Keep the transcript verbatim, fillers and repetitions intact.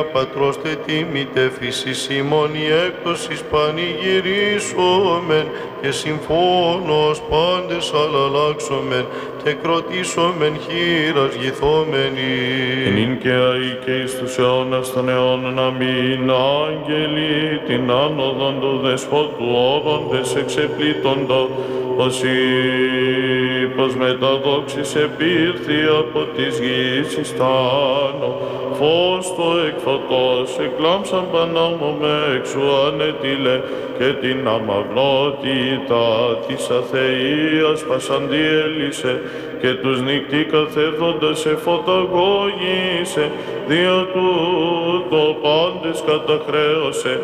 Πατρός τε τίμητε φύσης ημών η έκπτωσης πανηγυρίσομεν και συμφώνος πάντες αλλαλάξομεν και κροτήσομεν χείρας γηθόμενοι. Νυν και αεί και εις τους αιώνας των αιώνων αμήν, άγγελοι την άνοδον του δεσπότου όδοντες εξεπλήττοντο, ως ύπος μεταδόξης επήρθη από της γης εις τάνω, φως το εκφωτός εκλάμψαν πανάμω με εξου ανέτειλε και την αμαυνότητα της αθείας πασαντιέλυσε και τους νύκτη καθεύοντας εφωταγώγησε, δια τούτο πάντες καταχρέωσε